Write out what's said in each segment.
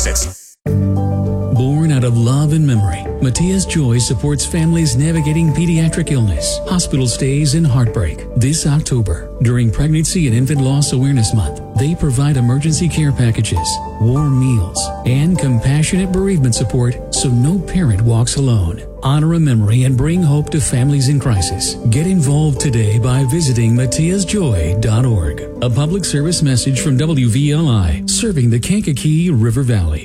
Massachusetts. Born out of love and memory, Matias Joy supports families navigating pediatric illness, hospital stays, and heartbreak. This October, during Pregnancy and Infant Loss Awareness Month, they provide emergency care packages, warm meals, and compassionate bereavement support so no parent walks alone. Honor a memory and bring hope to families in crisis. Get involved today by visiting matiasjoy.org. A public service message from WVLI, serving the Kankakee River Valley.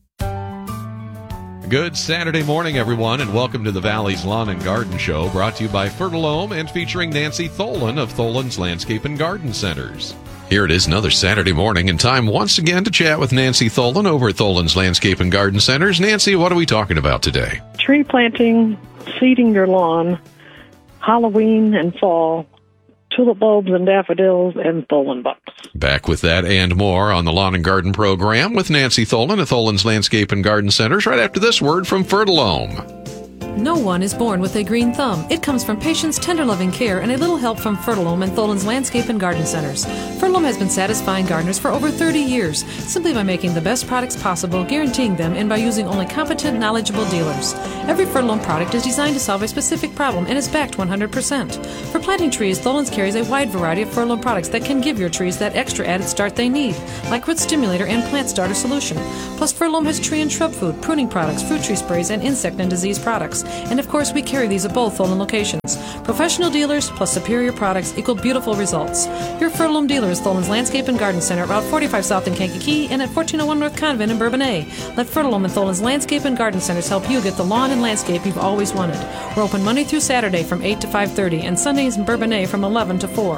Good Saturday morning, everyone, and welcome to the Valley's Lawn and Garden Show, brought to you by Fertilome and featuring Nancy Tholen of Tholen's Landscape and Garden Centers. Here it is, another Saturday morning, and time once again to chat with Nancy Tholen over at Tholen's Landscape and Garden Centers. Nancy, what are we talking about today? Tree planting, seeding your lawn, Halloween and fall, tulip bulbs and daffodils, and Tholen bucks. Back with that and more on the Lawn and Garden program with Nancy Tholen of Tholen's Landscape and Garden Centers right after this word from Fertilome. No one is born with a green thumb. It comes from patience, tender loving care, and a little help from Fertilome and Tholen's Landscape and Garden Centers. Fertilome has been satisfying gardeners for over 30 years, simply by making the best products possible, guaranteeing them, and by using only competent, knowledgeable dealers. Every Fertilome product is designed to solve a specific problem and is backed 100%. For planting trees, Tholen's carries a wide variety of Fertilome products that can give your trees that extra added start they need, like root stimulator and plant starter solution. Plus, Fertilome has tree and shrub food, pruning products, fruit tree sprays, and insect and disease products. And of course, we carry these at both Tholen locations. Professional dealers plus superior products equal beautiful results. Your Fertilome dealer is Tholen's Landscape and Garden Center, Route 45 South in Kankakee and at 1401 North Convent in Bourbonnais. Let Fertilome and Tholen's Landscape and Garden Centers help you get the lawn and landscape you've always wanted. We're open Monday through Saturday from 8 to 5:30 and Sundays in Bourbonnais from 11 to 4.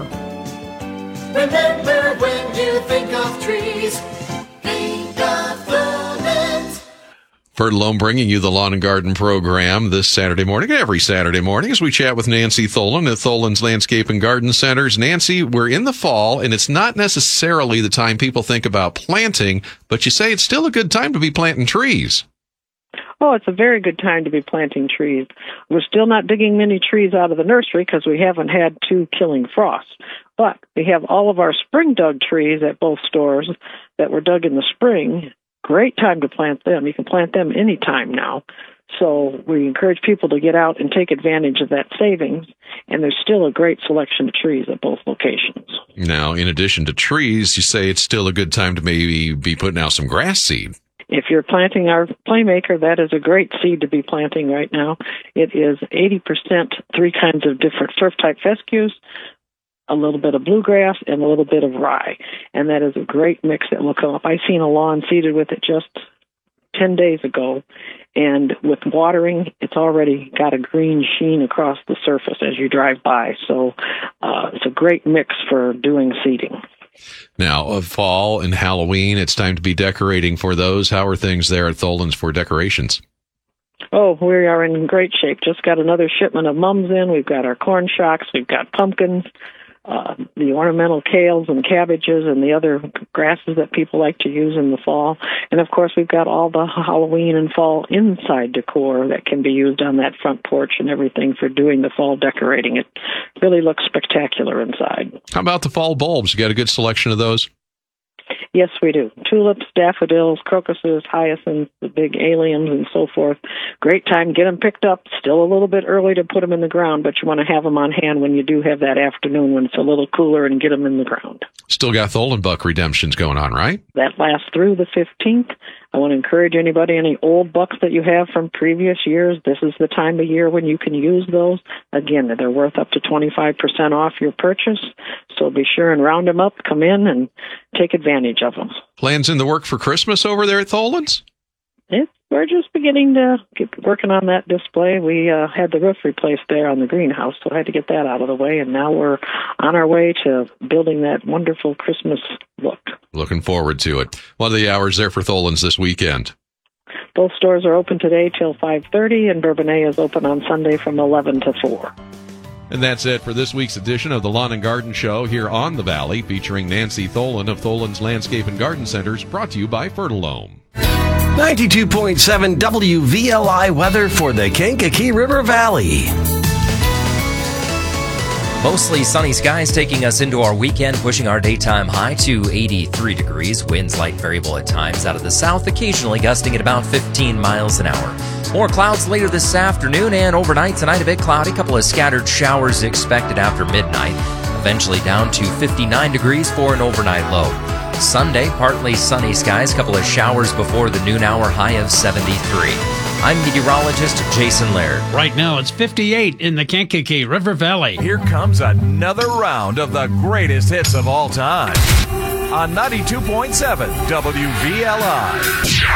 Remember, when you think of trees, think of Tholen's. Fertilome bringing you the Lawn and Garden program this Saturday morning, every Saturday morning, as we chat with Nancy Tholen at Tholen's Landscape and Garden Centers. Nancy, we're in the fall, and it's not necessarily the time people think about planting, but you say it's still a good time to be planting trees. Oh, it's a very good time to be planting trees. We're still not digging many trees out of the nursery because we haven't had two killing frosts. But we have all of our spring dug trees at both stores that were dug in the spring. Great time to plant them. You can plant them anytime now. So we encourage people to get out and take advantage of that savings. And there's still a great selection of trees at both locations. Now, in addition to trees, you say it's still a good time to maybe be putting out some grass seed. If you're planting our Playmaker, that is a great seed to be planting right now. It is 80% three kinds of different turf-type fescues, a little bit of bluegrass, and a little bit of rye. And that is a great mix that will come up. I've seen a lawn seeded with it just 10 days ago, and with watering, it's already got a green sheen across the surface as you drive by. So it's a great mix for doing seeding. Now, of fall and Halloween, it's time to be decorating for those. How are things there at Tholen's for decorations? Oh, we are in great shape. Just got another shipment of mums in. We've got our corn shocks. We've got pumpkins, the ornamental kales and cabbages and the other grasses that people like to use in the fall. And, of course, we've got all the Halloween and fall inside decor that can be used on that front porch and everything for doing the fall decorating. It really looks spectacular inside. How about the fall bulbs? You got a good selection of those? Yes, we do. Tulips, daffodils, crocuses, hyacinths, the big alliums, and so forth. Great time to get them picked up. Still a little bit early to put them in the ground, but you want to have them on hand when you do have that afternoon when it's a little cooler and get them in the ground. Still got Tholen buck redemptions going on, right? That lasts through the 15th. I want to encourage anybody, any old bucks that you have from previous years, this is the time of year when you can use those. Again, they're worth up to 25% off your purchase, so be sure and round them up, come in, and take advantage of them. Plans in the work for Christmas over there at Tholen's? We're just beginning to get working on that display. We had the roof replaced there on the greenhouse, so I had to get that out of the way, and now we're on our way to building that wonderful Christmas look. Looking forward to it. What are the hours there for Tholen's this weekend? Both stores are open today till 5:30, and Bourbonnais is open on Sunday from 11 to 4. And that's it for this week's edition of the Lawn and Garden Show here on The Valley, featuring Nancy Tholen of Tholen's Landscape and Garden Centers, brought to you by Fertilome. 92.7 WVLI weather for the Kankakee River Valley. Mostly sunny skies taking us into our weekend, pushing our daytime high to 83 degrees. Winds light variable at times out of the south, occasionally gusting at about 15 miles an hour. More clouds later this afternoon and overnight tonight, a bit cloudy. A couple of scattered showers expected after midnight. Eventually down to 59 degrees for an overnight low. Sunday, partly sunny skies, a couple of showers before the noon hour, high of 73. I'm meteorologist Jason Laird. Right now it's 58 in the Kankakee River Valley. Here comes another round of the greatest hits of all time on 92.7 WVLI.